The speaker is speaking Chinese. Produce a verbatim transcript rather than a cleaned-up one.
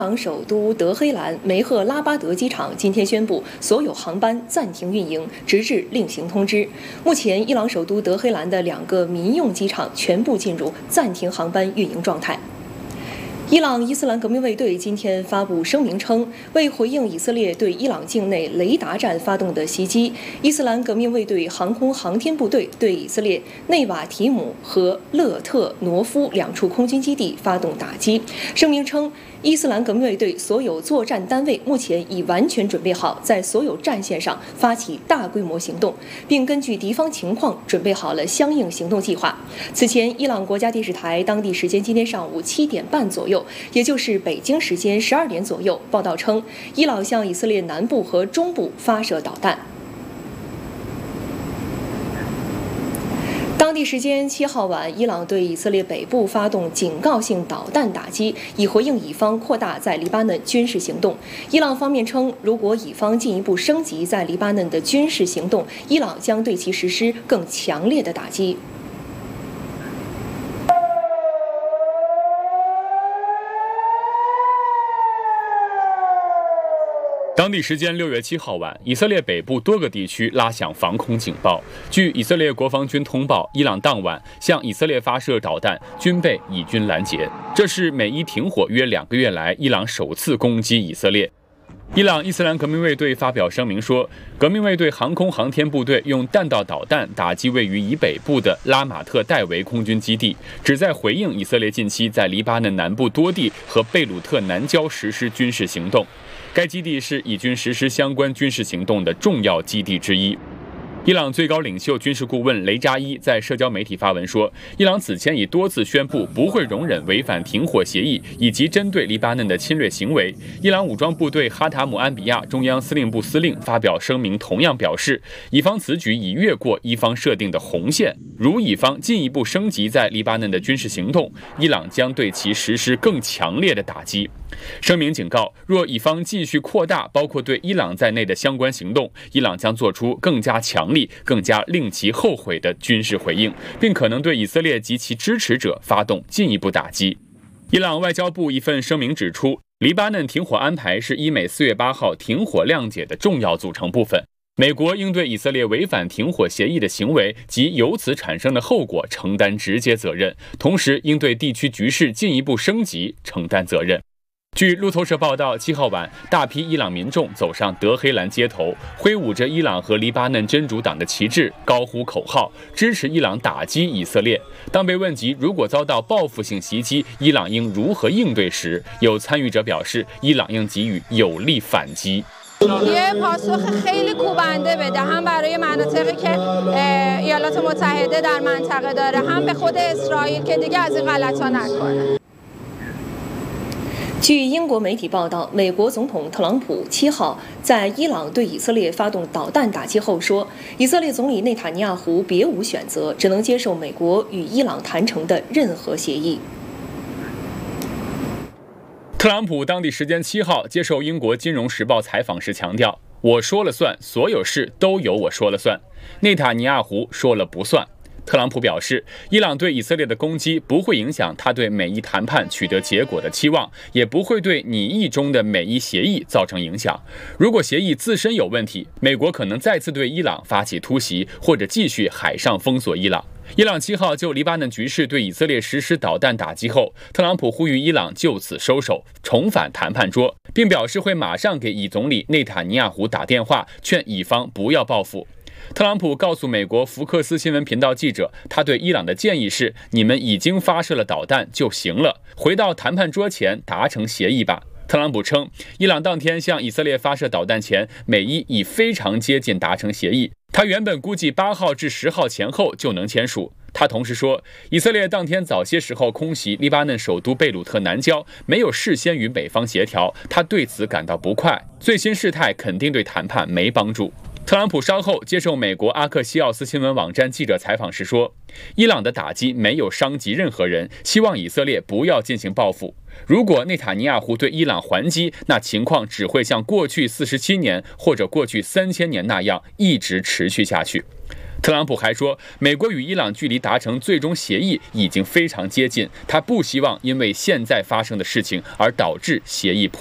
伊朗首都德黑兰梅赫拉巴德机场今天宣布，所有航班暂停运营，直至另行通知。目前，伊朗首都德黑兰的两个民用机场全部进入暂停航班运营状态。伊朗伊斯兰革命卫队今天发布声明称，为回应以色列对伊朗境内雷达站发动的袭击，伊斯兰革命卫队航空航天部队对以色列内瓦提姆和勒特诺夫两处空军基地发动打击。声明称，伊斯兰革命卫队所有作战单位目前已完全准备好在所有战线上发起大规模行动，并根据敌方情况准备好了相应行动计划。此前，伊朗国家电视台当地时间今天上午七点半左右，也就是北京时间十二点左右，报道称，伊朗向以色列南部和中部发射导弹。当地时间七号晚，伊朗对以色列北部发动警告性导弹打击，以回应以方扩大在黎巴嫩军事行动。伊朗方面称，如果以方进一步升级在黎巴嫩的军事行动，伊朗将对其实施更强烈的打击。 当地时间六月七号晚，以色列北部多个地区拉响防空警报。据以色列国防军通报，伊朗当晚向以色列发射导弹，均被以军拦截。这是美伊停火约两个月来，伊朗首次攻击以色列。伊朗伊斯兰革命卫队发表声明说，革命卫队航空航天部队用弹道导弹打击位于以北部的拉马特戴维空军基地，旨在回应以色列近期在黎巴嫩南部多地和贝鲁特南郊实施军事行动。该基地是以军实施相关军事行动的重要基地之一。伊朗最高领袖军事顾问雷扎伊在社交媒体发文说，伊朗此前已多次宣布不会容忍违反停火协议以及针对黎巴嫩的侵略行为。伊朗武装部队哈塔姆安比亚中央司令部司令发表声明，同样表示，以方此举已越过伊方设定的红线，如以方进一步升级在黎巴嫩的军事行动，伊朗将对其实施更强烈的打击。声明警告，若以方继续扩大包括对伊朗在内的相关行动，伊朗将做出更加强力、更加令其后悔的军事回应，并可能对以色列及其支持者发动进一步打击。伊朗外交部一份声明指出，黎巴嫩停火安排是伊美四月八号停火谅解的重要组成部分。美国应对以色列违反停火协议的行为及由此产生的后果承担直接责任，同时应对地区局势进一步升级承担责任。据路透社报道，七号晚，大批伊朗民众走上德黑兰街头，挥舞着伊朗和黎巴嫩真主党的旗帜，高呼口号，支持伊朗打击以色列。当被问及如果遭到报复性袭击，伊朗应如何应对时，有参与者表示，伊朗应给予有力反击。 یه پاسخ خیلی کوبنده بده هم برای مناطقی که ایالات متحده در منطقه داره هم به خود اسرائیل که دیگه از این غلطا نکنه。 据英国媒体报道，美国总统特朗普七号在伊朗对以色列发动导弹打击后说，以色列总理内塔尼亚胡别无选择，只能接受美国与伊朗谈成的任何协议。 特朗普当地时间七号接受英国《金融时报》采访时强调，我说了算，所有事都由我说了算，内塔尼亚胡说了不算。特朗普表示，伊朗对以色列的攻击不会影响他对美伊谈判取得结果的期望，也不会对拟议中的美伊协议造成影响。如果协议自身有问题，美国可能再次对伊朗发起突袭，或者继续海上封锁伊朗。伊朗七号就黎巴嫩局势对以色列实施导弹打击后，特朗普呼吁伊朗就此收手，重返谈判桌，并表示会马上给以总理内塔尼亚胡打电话，劝以方不要报复。特朗普告诉美国福克斯新闻频道记者，他对伊朗的建议是：你们已经发射了导弹就行了，回到谈判桌前达成协议吧。特朗普称，伊朗当天向以色列发射导弹前，美伊已非常接近达成协议。他原本估计八号至十号前后就能签署。他同时说，以色列当天早些时候空袭黎巴嫩首都贝鲁特南郊，没有事先与美方协调，他对此感到不快。最新事态肯定对谈判没帮助。特朗普稍后接受美国阿克西奥斯新闻网站记者采访时说，伊朗的打击没有伤及任何人，希望以色列不要进行报复。如果内塔尼亚胡对伊朗还击，那情况只会像过去四十七年或者过去三千年那样一直持续下去。 特朗普还说，美国与伊朗距离达成最终协议已经非常接近，他不希望因为现在发生的事情而导致协议破。